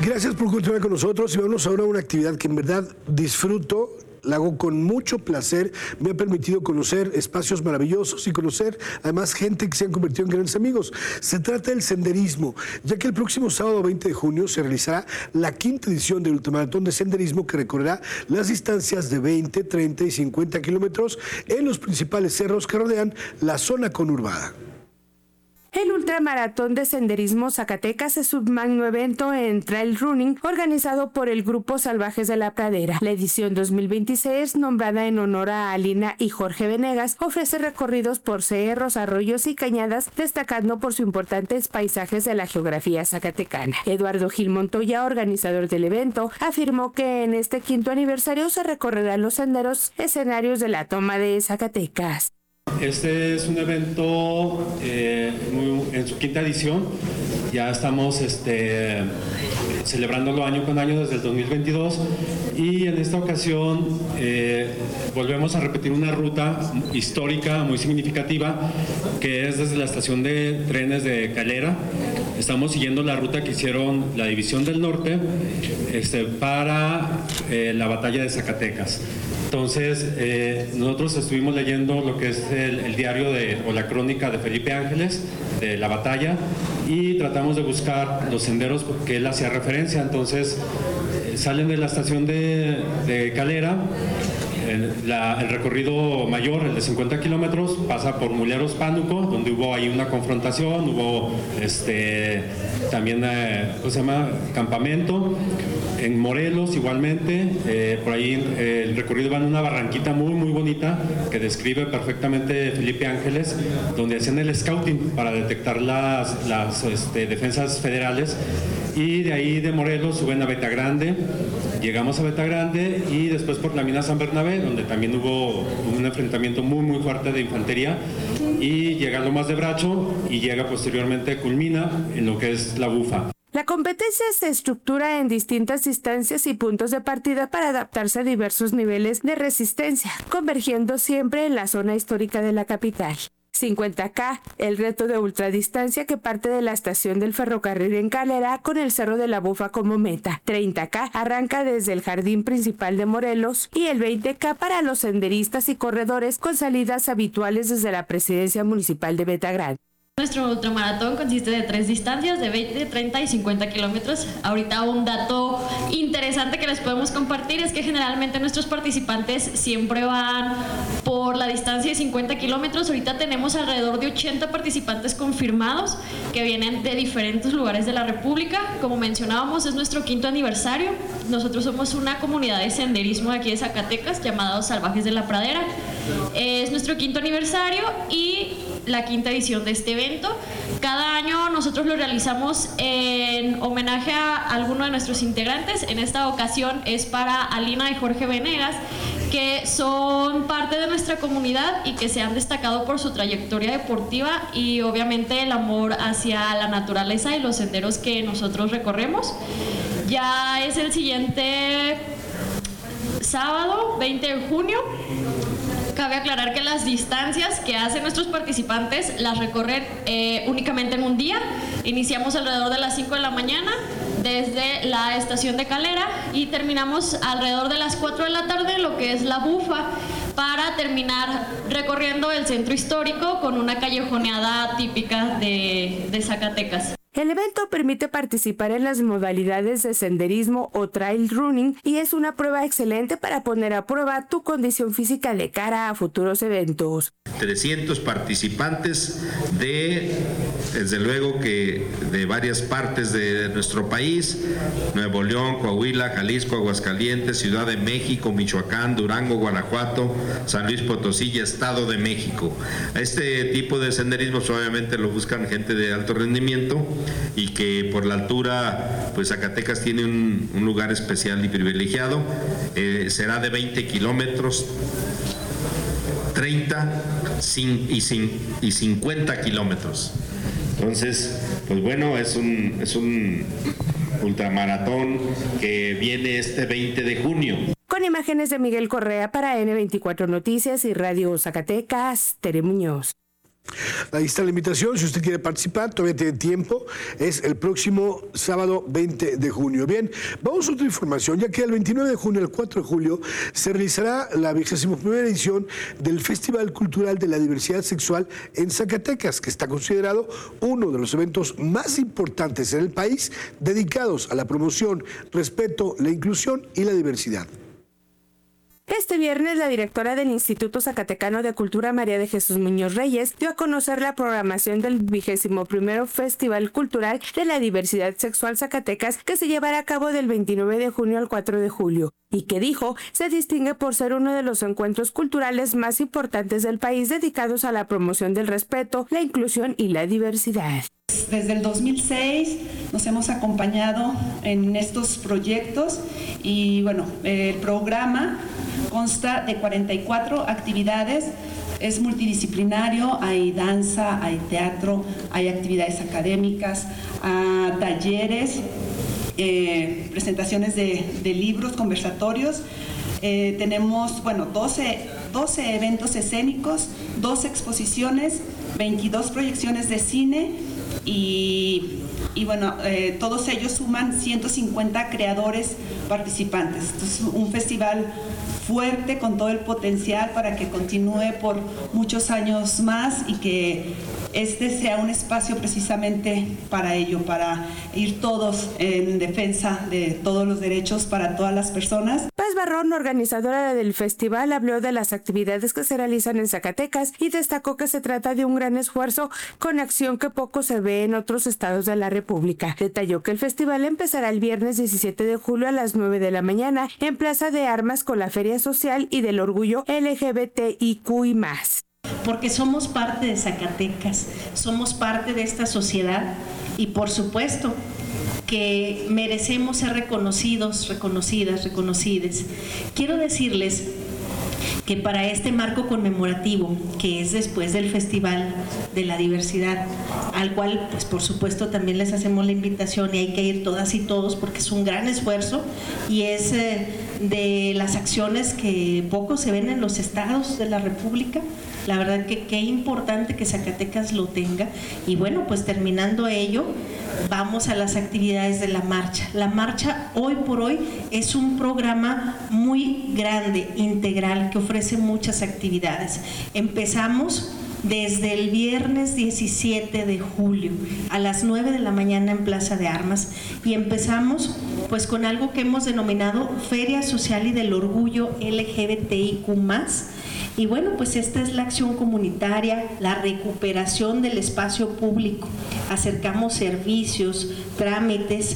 Gracias por continuar con nosotros y vamos ahora a una actividad que en verdad disfruto. La hago con mucho placer, me ha permitido conocer espacios maravillosos y conocer además gente que se han convertido en grandes amigos. Se trata del senderismo, ya que el próximo sábado 20 de junio se realizará la quinta edición del ultramaratón de senderismo que recorrerá las distancias de 20, 30 y 50 kilómetros en los principales cerros que rodean la zona conurbada. El Ultramaratón de Senderismo Zacatecas es un magno evento en trail running organizado por el Grupo Salvajes de la Pradera. La edición 2026, nombrada en honor a Alina y Jorge Venegas, ofrece recorridos por cerros, arroyos y cañadas, destacando por sus importantes paisajes de la geografía zacatecana. Eduardo Gil Montoya, organizador del evento, afirmó que en este quinto aniversario se recorrerán los senderos escenarios de la toma de Zacatecas. Este es un evento en su quinta edición. Ya estamos celebrándolo año con año desde el 2022 y en esta ocasión volvemos a repetir una ruta histórica muy significativa que es desde la estación de trenes de Calera. Estamos siguiendo la ruta que hicieron la División del Norte para la batalla de Zacatecas. Entonces, nosotros estuvimos leyendo lo que es el diario o la crónica de Felipe Ángeles, de la batalla, y tratamos de buscar los senderos que él hacía referencia. Entonces, salen de la estación de Calera, el recorrido mayor, el de 50 kilómetros, pasa por Muleros Pánuco, donde hubo ahí una confrontación, hubo también, ¿cómo se llama?, campamento. En Morelos igualmente, por ahí el recorrido va en una barranquita muy muy bonita que describe perfectamente Felipe Ángeles, donde hacían el scouting para detectar las defensas federales, y de ahí de Morelos suben a Betagrande, llegamos a Betagrande y después por la mina San Bernabé, donde también hubo un enfrentamiento muy muy fuerte de infantería, y llega a Lomas de Bracho y llega posteriormente, culmina en lo que es La Bufa. La competencia se estructura en distintas distancias y puntos de partida para adaptarse a diversos niveles de resistencia, convergiendo siempre en la zona histórica de la capital. 50K, el reto de ultradistancia que parte de la estación del ferrocarril en Calera con el Cerro de la Bufa como meta. 30K arranca desde el jardín principal de Morelos y el 20K para los senderistas y corredores con salidas habituales desde la presidencia municipal de Betagrande. Nuestro ultramaratón consiste de 3 distancias de 20, 30 y 50 kilómetros. Ahorita un dato interesante que les podemos compartir es que generalmente nuestros participantes siempre van por la distancia de 50 kilómetros. Ahorita tenemos alrededor de 80 participantes confirmados que vienen de diferentes lugares de la República. Como mencionábamos, es nuestro quinto aniversario. Nosotros somos una comunidad de senderismo de aquí de Zacatecas llamados Salvajes de la Pradera. Es nuestro quinto aniversario y la quinta edición de este evento. Cada año nosotros lo realizamos en homenaje a alguno de nuestros integrantes. En esta ocasión es para Alina y Jorge Venegas, que son parte de nuestra comunidad y que se han destacado por su trayectoria deportiva y obviamente el amor hacia la naturaleza y los senderos que nosotros recorremos. Ya es el siguiente sábado, 20 de junio. Cabe aclarar que las distancias que hacen nuestros participantes las recorren únicamente en un día. Iniciamos alrededor de las 5 de la mañana desde la estación de Calera y terminamos alrededor de las 4 de la tarde, lo que es La Bufa, para terminar recorriendo el centro histórico con una callejoneada típica de Zacatecas. El evento permite participar en las modalidades de senderismo o trail running y es una prueba excelente para poner a prueba tu condición física de cara a futuros eventos. 300 participantes desde luego que de varias partes de nuestro país: Nuevo León, Coahuila, Jalisco, Aguascalientes, Ciudad de México, Michoacán, Durango, Guanajuato, San Luis Potosí y Estado de México. Este tipo de senderismos obviamente lo buscan gente de alto rendimiento y que por la altura, pues Zacatecas tiene un lugar especial y privilegiado. Será de 20 kilómetros, 30 y 50 kilómetros. Entonces, pues bueno, es un ultramaratón que viene este 20 de junio. Con imágenes de Miguel Correa para N24 Noticias y Radio Zacatecas, Tere Muñoz. Ahí está la invitación, si usted quiere participar, todavía tiene tiempo, es el próximo sábado 20 de junio. Bien, vamos a otra información, ya que el 29 de junio al 4 de julio se realizará la 21ª edición del Festival Cultural de la Diversidad Sexual en Zacatecas, que está considerado uno de los eventos más importantes en el país dedicados a la promoción, respeto, la inclusión y la diversidad. Este viernes, la directora del Instituto Zacatecano de Cultura, María de Jesús Muñoz Reyes, dio a conocer la programación del 21º Festival Cultural de la Diversidad Sexual Zacatecas, que se llevará a cabo del 29 de junio al 4 de julio, y que dijo se distingue por ser uno de los encuentros culturales más importantes del país dedicados a la promoción del respeto, la inclusión y la diversidad. Desde el 2006 nos hemos acompañado en estos proyectos y bueno, el programa consta de 44 actividades, es multidisciplinario, hay danza, hay teatro, hay actividades académicas, talleres, presentaciones de libros, conversatorios. Tenemos 12 eventos escénicos, 2 exposiciones, 22 proyecciones de cine y todos ellos suman 150 creadores participantes. Entonces, un festival fuerte con todo el potencial para que continúe por muchos años más y que este sea un espacio precisamente para ello, para ir todos en defensa de todos los derechos para todas las personas. Paz Barrón, organizadora del festival, habló de las actividades que se realizan en Zacatecas y destacó que se trata de un gran esfuerzo con acción que poco se ve en otros estados de la República. Detalló que el festival empezará el viernes 17 de julio a las 9 de la mañana en Plaza de Armas con la Feria Social y del Orgullo LGBTIQ+. Porque somos parte de Zacatecas, somos parte de esta sociedad y por supuesto que merecemos ser reconocidos, reconocidas, reconocides. Quiero decirles que para este marco conmemorativo, que es después del Festival de la Diversidad, al cual, pues por supuesto, también les hacemos la invitación y hay que ir todas y todos porque es un gran esfuerzo y es de las acciones que poco se ven en los estados de la República. La verdad que qué importante que Zacatecas lo tenga. Y bueno, pues terminando ello, vamos a las actividades de la marcha. La marcha hoy por hoy es un programa muy grande, integral, que ofrece muchas actividades. Empezamos desde el viernes 17 de julio a las 9 de la mañana en Plaza de Armas y empezamos pues con algo que hemos denominado Feria Social y del Orgullo LGBTIQ+. Y bueno, pues esta es la acción comunitaria, la recuperación del espacio público. Acercamos servicios, trámites,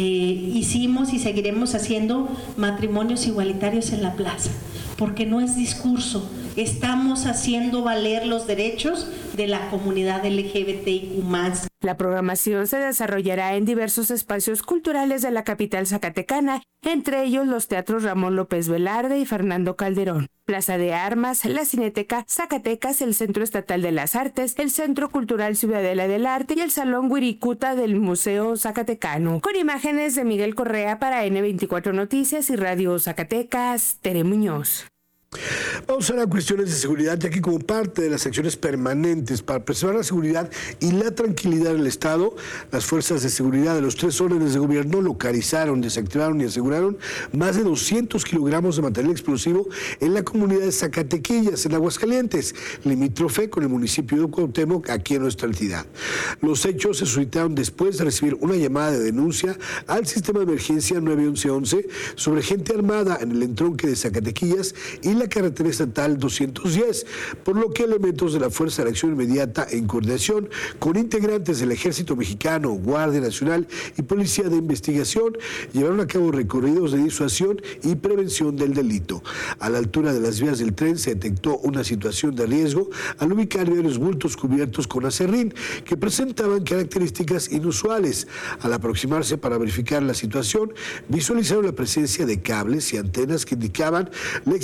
hicimos y seguiremos haciendo matrimonios igualitarios en la plaza, porque no es discurso, estamos haciendo valer los derechos de la comunidad LGBTIQ+. La programación se desarrollará en diversos espacios culturales de la capital zacatecana, entre ellos los teatros Ramón López Velarde y Fernando Calderón, Plaza de Armas, la Cineteca Zacatecas, el Centro Estatal de las Artes, el Centro Cultural Ciudadela del Arte y el Salón Wirikuta del Museo Zacatecano. Con imágenes de Miguel Correa para N24 Noticias y Radio Zacatecas, Tere Muñoz. Vamos a hablar de cuestiones de seguridad, ya que como parte de las acciones permanentes para preservar la seguridad y la tranquilidad del Estado, las fuerzas de seguridad de los 3 órdenes de gobierno localizaron, desactivaron y aseguraron más de 200 kilogramos de material explosivo en la comunidad de Zacatequillas, en Aguascalientes, limítrofe con el municipio de Cuauhtémoc, aquí en nuestra entidad. Los hechos se suscitaron después de recibir una llamada de denuncia al sistema de emergencia 911 sobre gente armada en el entronque de Zacatequillas y la carretera estatal 210, por lo que elementos de la Fuerza de Acción Inmediata en coordinación con integrantes del Ejército Mexicano, Guardia Nacional y Policía de Investigación llevaron a cabo recorridos de disuasión y prevención del delito. A la altura de las vías del tren se detectó una situación de riesgo al ubicar varios bultos cubiertos con acerrín que presentaban características inusuales. Al aproximarse para verificar la situación, visualizaron la presencia de cables y antenas que indicaban la existencia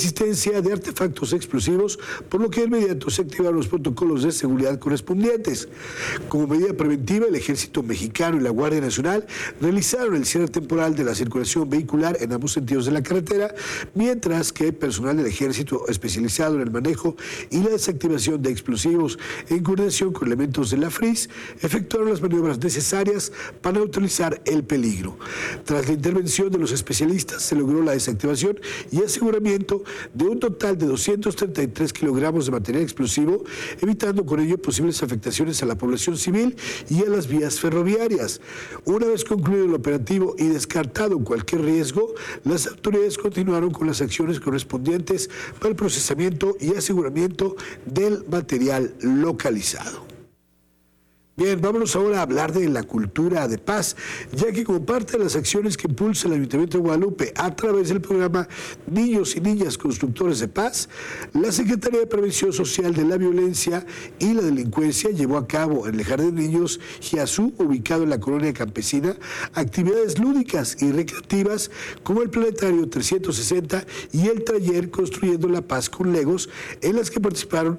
carecía de artefactos explosivos, por lo que de inmediato se activaron los protocolos de seguridad correspondientes. Como medida preventiva, el Ejército Mexicano y la Guardia Nacional realizaron el cierre temporal de la circulación vehicular en ambos sentidos de la carretera, mientras que personal del Ejército especializado en el manejo y la desactivación de explosivos en coordinación con elementos de la FRIS efectuaron las maniobras necesarias para neutralizar el peligro. Tras la intervención de los especialistas, se logró la desactivación y aseguramiento de un total de 233 kilogramos de material explosivo, evitando con ello posibles afectaciones a la población civil y a las vías ferroviarias. Una vez concluido el operativo y descartado cualquier riesgo, las autoridades continuaron con las acciones correspondientes para el procesamiento y aseguramiento del material localizado. Bien, vámonos ahora a hablar de la cultura de paz, ya que como parte de las acciones que impulsa el Ayuntamiento de Guadalupe a través del programa Niños y Niñas Constructores de Paz, la Secretaría de Prevención Social de la Violencia y la Delincuencia llevó a cabo en el Jardín de Niños Giazú, ubicado en la colonia campesina, actividades lúdicas y recreativas como el Planetario 360 y el taller Construyendo la Paz con Legos, en las que participaron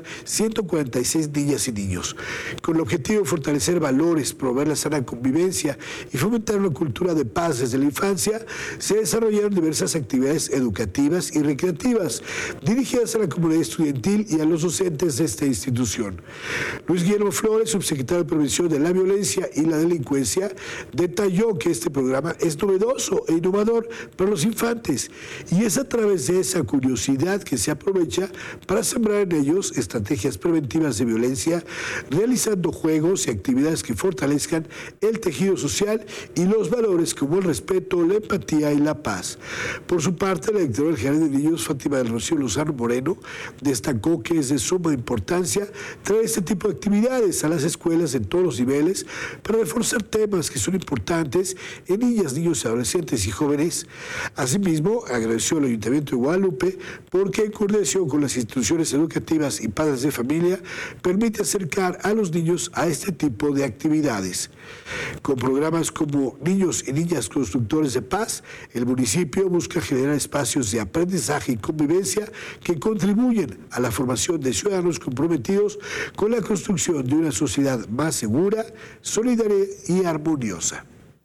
146 niñas y niños, con el objetivo de fortalecer valores, promover la sana convivencia y fomentar una cultura de paz desde la infancia. Se desarrollaron diversas actividades educativas y recreativas dirigidas a la comunidad estudiantil y a los docentes de esta institución. Luis Guillermo Flores, subsecretario de Prevención de la Violencia y la Delincuencia, detalló que este programa es novedoso e innovador para los infantes y es a través de esa curiosidad que se aprovecha para sembrar en ellos estrategias preventivas de violencia, realizando juegos y actividades que fortalezcan el tejido social y los valores como el respeto, la empatía y la paz. Por su parte, la directora del Jardín de Niños, Fátima del Rocío Lozano Moreno, destacó que es de suma importancia traer este tipo de actividades a las escuelas en todos los niveles para reforzar temas que son importantes en niñas, niños, adolescentes y jóvenes. Asimismo, agradeció al Ayuntamiento de Guadalupe porque, en coordinación con las instituciones educativas y padres de familia, permite acercar a los niños a este tipo de actividades. Con programas como Niños y Niñas Constructores de Paz, el municipio busca generar espacios de aprendizaje y convivencia que contribuyen a la formación de ciudadanos comprometidos con la construcción de una sociedad más segura, solidaria y armoniosa.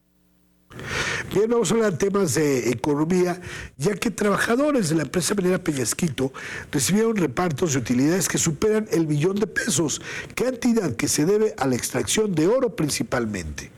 Bien, vamos a hablar de temas de economía, ya que trabajadores de la empresa minera Peñasquito recibieron repartos de utilidades que superan el $1,000,000, cantidad que se debe a la extracción de oro principalmente.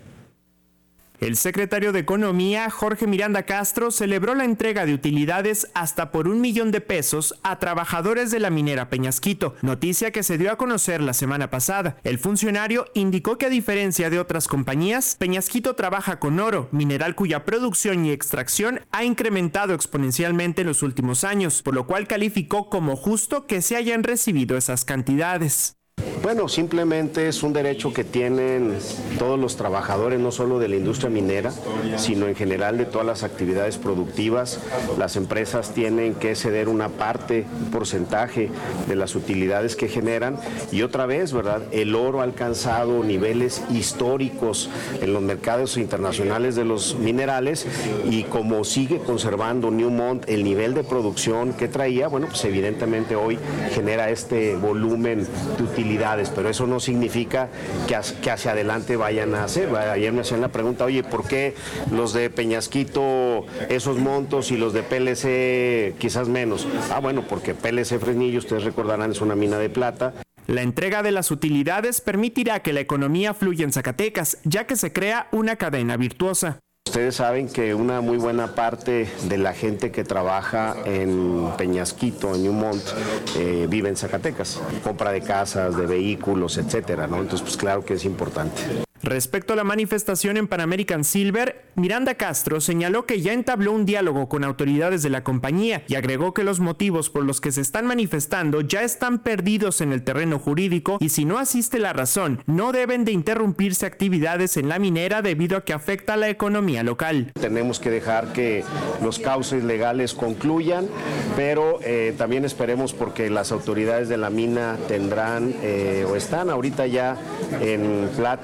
El secretario de Economía, Jorge Miranda Castro, celebró la entrega de utilidades hasta por $1,000,000 a trabajadores de la minera Peñasquito, noticia que se dio a conocer la semana pasada. El funcionario indicó que, a diferencia de otras compañías, Peñasquito trabaja con oro, mineral cuya producción y extracción ha incrementado exponencialmente en los últimos años, por lo cual calificó como justo que se hayan recibido esas cantidades. Bueno, simplemente es un derecho que tienen todos los trabajadores, no solo de la industria minera, sino en general de todas las actividades productivas. Las empresas tienen que ceder una parte, un porcentaje de las utilidades que generan. Y otra vez, ¿verdad? El oro ha alcanzado niveles históricos en los mercados internacionales de los minerales, y como sigue conservando Newmont el nivel de producción que traía, bueno, pues evidentemente hoy genera este volumen de utilidades, pero eso no significa que hacia adelante vayan a hacer. Ayer me hacían la pregunta, oye, ¿por qué los de Peñasquito esos montos y los de PLC quizás menos? Bueno, porque PLC Fresnillo, ustedes recordarán, es una mina de plata. La entrega de las utilidades permitirá que la economía fluya en Zacatecas, ya que se crea una cadena virtuosa. Ustedes saben que una muy buena parte de la gente que trabaja en Peñasquito, en Newmont, vive en Zacatecas. Compra de casas, de vehículos, etcétera, ¿no? Entonces, pues claro que es importante. Respecto a la manifestación en Pan American Silver, Miranda Castro señaló que ya entabló un diálogo con autoridades de la compañía y agregó que los motivos por los que se están manifestando ya están perdidos en el terreno jurídico y, si no asiste la razón, no deben de interrumpirse actividades en la minera debido a que afecta a la economía local. Tenemos que dejar que los cauces legales concluyan, pero también esperemos, porque las autoridades de la mina tendrán o están ahorita ya en pláticas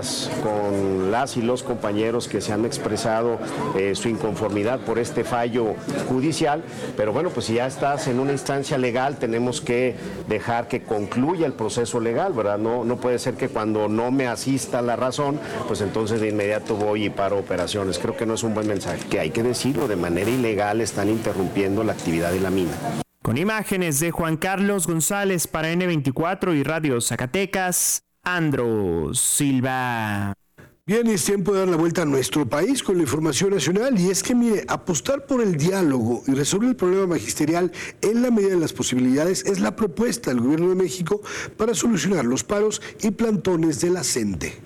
con las y los compañeros que se han expresado su inconformidad por este fallo judicial, pero bueno, pues si ya estás en una instancia legal, tenemos que dejar que concluya el proceso legal, ¿verdad? No puede ser que cuando no me asista la razón, pues entonces de inmediato voy y paro operaciones. Creo que no es un buen mensaje, que hay que decirlo, de manera ilegal están interrumpiendo la actividad de la mina. Con imágenes de Juan Carlos González para N24 y Radio Zacatecas, Andro Silva. Bien, es tiempo de dar la vuelta a nuestro país con la información nacional, y es que, mire, apostar por el diálogo y resolver el problema magisterial en la medida de las posibilidades es la propuesta del Gobierno de México para solucionar los paros y plantones de la CENTE.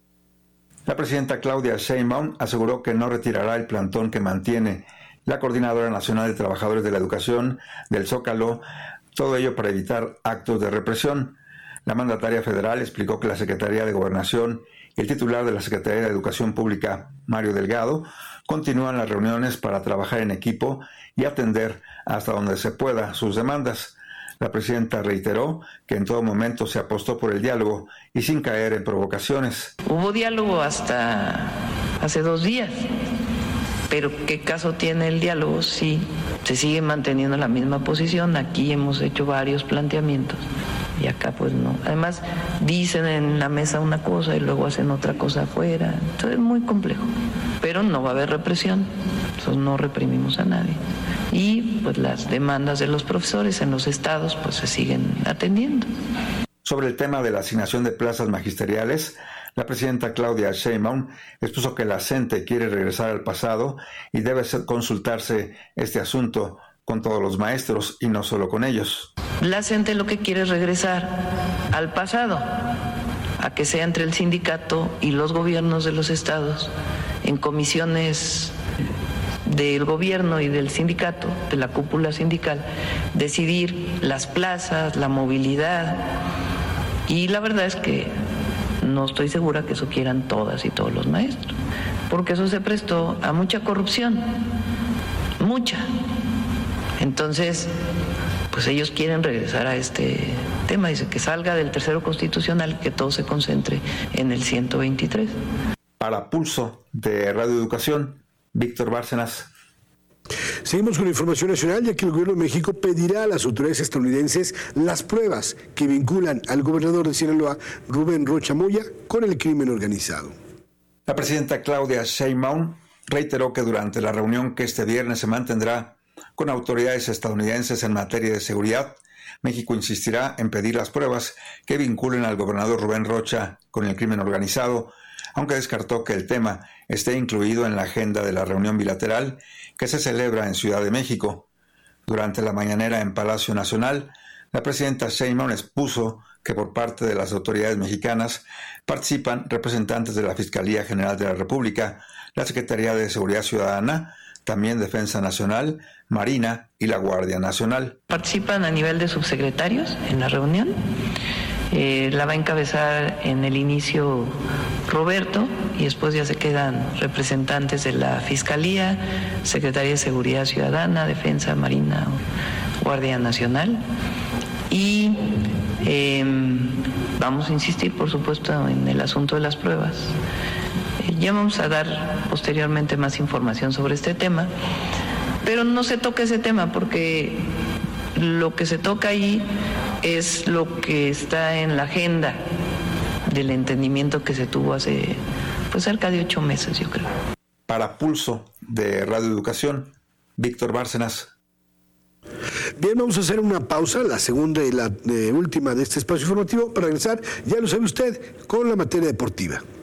La presidenta Claudia Sheinbaum aseguró que no retirará el plantón que mantiene la Coordinadora Nacional de Trabajadores de la Educación del Zócalo, todo ello para evitar actos de represión. La mandataria federal explicó que la Secretaría de Gobernación y el titular de la Secretaría de Educación Pública, Mario Delgado, continúan las reuniones para trabajar en equipo y atender hasta donde se pueda sus demandas. La presidenta reiteró que en todo momento se apostó por el diálogo y sin caer en provocaciones. Hubo diálogo hasta hace 2 días. Pero ¿qué caso tiene el diálogo si se sigue manteniendo la misma posición? Aquí hemos hecho varios planteamientos y acá pues no. Además dicen en la mesa una cosa y luego hacen otra cosa afuera. Entonces es muy complejo. Pero no va a haber represión. Nosotros no reprimimos a nadie. Y pues las demandas de los profesores en los estados pues se siguen atendiendo. Sobre el tema de la asignación de plazas magisteriales, la presidenta Claudia Sheinbaum expuso que la CENTE quiere regresar al pasado y debe consultarse este asunto con todos los maestros y no solo con ellos. La CENTE lo que quiere es regresar al pasado, a que sea entre el sindicato y los gobiernos de los estados, en comisiones del gobierno y del sindicato, de la cúpula sindical, decidir las plazas, la movilidad. Y la verdad es que no estoy segura que eso quieran todas y todos los maestros, porque eso se prestó a mucha corrupción, mucha. Entonces, pues ellos quieren regresar a este tema, dice que salga del tercero constitucional, que todo se concentre en el 123. Para Pulso de Radio Educación, Víctor Bárcenas. Seguimos con la información nacional, ya que el Gobierno de México pedirá a las autoridades estadounidenses las pruebas que vinculan al gobernador de Sinaloa, Rubén Rocha Moya, con el crimen organizado. La presidenta Claudia Sheinbaum reiteró que durante la reunión que este viernes se mantendrá con autoridades estadounidenses en materia de seguridad, México insistirá en pedir las pruebas que vinculen al gobernador Rubén Rocha con el crimen organizado, aunque descartó que el tema esté incluido en la agenda de la reunión bilateral que se celebra en Ciudad de México. Durante la mañanera en Palacio Nacional, la presidenta Sheinbaum expuso que por parte de las autoridades mexicanas participan representantes de la Fiscalía General de la República, la Secretaría de Seguridad Ciudadana, también Defensa Nacional, Marina y la Guardia Nacional. Participan a nivel de subsecretarios en la reunión. La va a encabezar en el inicio Roberto y después ya se quedan representantes de la Fiscalía, Secretaría de Seguridad Ciudadana, Defensa, Marina, Guardia Nacional. Y vamos a insistir, por supuesto, en el asunto de las pruebas. Ya vamos a dar posteriormente más información sobre este tema, pero no se toca ese tema porque lo que se toca ahí es lo que está en la agenda del entendimiento que se tuvo hace cerca de 8 meses, yo creo. Para Pulso de Radio Educación, Víctor Bárcenas. Bien, vamos a hacer una pausa, la segunda y la última de este espacio informativo, para regresar, ya lo sabe usted, con la materia deportiva.